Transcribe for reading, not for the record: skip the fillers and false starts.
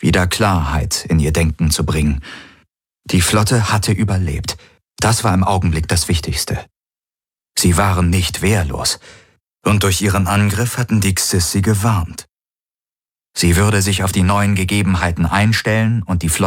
wieder Klarheit in ihr Denken zu bringen. Die Flotte hatte überlebt. Das war im Augenblick das Wichtigste. Sie waren nicht wehrlos, und durch ihren Angriff hatten die Xys sie gewarnt. Sie würde sich auf die neuen Gegebenheiten einstellen und die Flotte